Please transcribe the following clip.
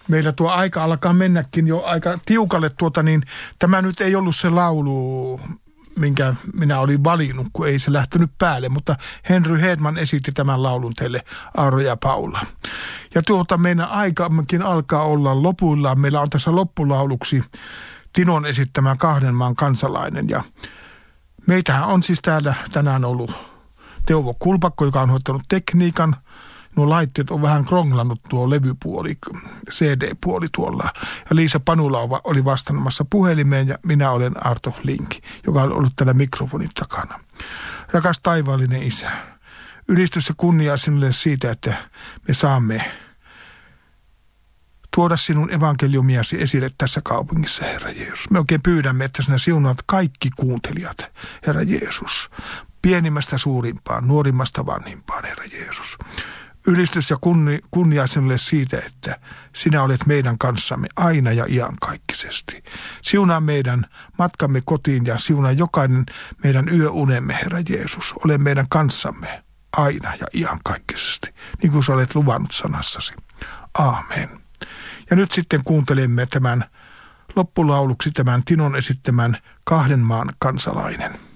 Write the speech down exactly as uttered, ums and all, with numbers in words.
Meillä tuo aika alkaa mennäkin jo aika tiukalle tuota, niin tämä nyt ei ollut se laulu, minkä minä olin valinnut, kun ei se lähtenyt päälle, mutta Henry Hedman esitti tämän laulun teille, Aaro ja Paula. Ja tuota meidän aikakin alkaa olla lopuillaan. Meillä on tässä loppulauluksi Tinon esittämä Kahden maan kansalainen, ja meitähän on siis täällä tänään ollut Teuvo Kulpakko, joka on hoitanut tekniikan. Nuo laitteet on vähän kronglannut tuo levypuoli, C D-puoli tuolla. Ja Liisa Panula oli vastaamassa puhelimeen ja minä olen Arto Flink, joka on ollut täällä mikrofonin takana. Rakas taivaallinen Isä, ylistys ja kunnia sinulle siitä, että me saamme tuoda sinun evankeliumiasi esille tässä kaupungissa, Herra Jeesus. Me oikein pyydämme, että sinä siunaat kaikki kuuntelijat, Herra Jeesus. Pienimmästä suurimpaan, nuorimmasta vanhimpaan, Herra Jeesus. Ylistys ja kunni, kunnia sinulle siitä, että sinä olet meidän kanssamme aina ja iankaikkisesti. Siunaa meidän matkamme kotiin ja siunaa jokainen meidän yöunemme, Herra Jeesus. Ole meidän kanssamme aina ja iankaikkisesti, niin kuin sä olet luvannut sanassasi. Aamen. Ja nyt sitten kuuntelemme tämän loppulauluksi tämän Tinon esittämän Kahden maan kansalainen.